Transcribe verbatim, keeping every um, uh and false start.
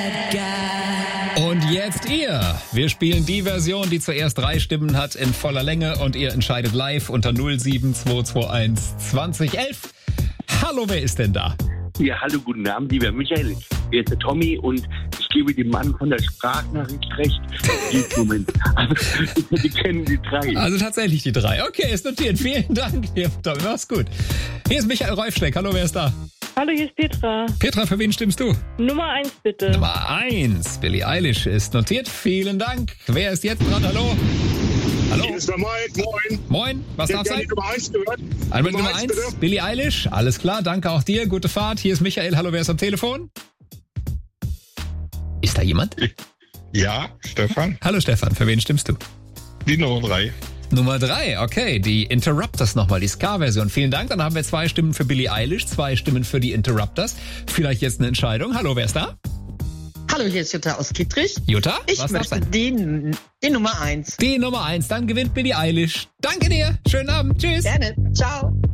Und jetzt ihr. Wir spielen die Version, die zuerst drei Stimmen hat in voller Länge und ihr entscheidet live unter null sieben zwei zwei eins zwanzig elf. Hallo, wer ist denn da? Ja, hallo, guten Abend, lieber Michael. Hier ist der Tommy und ich gebe dem Mann von der Sprachnachricht recht. Moment. Also, die kennen die drei. Also tatsächlich die drei. Okay, ist notiert. Vielen Dank. Ja, Tommy, mach's gut. Hier ist Michael Reufschneck. Hallo, wer ist da? Hallo, hier ist Petra. Petra, für wen stimmst du? Nummer eins, bitte. Nummer eins. Billie Eilish ist notiert. Vielen Dank. Wer ist jetzt dran? Hallo? Hallo? Hier ist der Mike. Moin. Moin. Was Ich darf hätte sein? gerne die Nummer eins gehört. Also mit Nummer Nummer eins, eins, bitte. Billie Eilish. Alles klar. Danke auch dir. Gute Fahrt. Hier ist Michael. Hallo, wer ist am Telefon? Ist da jemand? Ja, Stefan. Hallo Stefan. Für wen stimmst du? Die Nummer drei. Nummer drei, okay, die Interrupters nochmal, die Ska-Version. Vielen Dank, dann haben wir zwei Stimmen für Billie Eilish, zwei Stimmen für die Interrupters. Vielleicht jetzt eine Entscheidung. Hallo, wer ist da? Hallo, hier ist Jutta aus Kittrich. Jutta, Ich was darf möchte sein? die, die Nummer eins. Die Nummer eins, dann gewinnt Billie Eilish. Danke dir, schönen Abend, tschüss. Gerne. Ciao.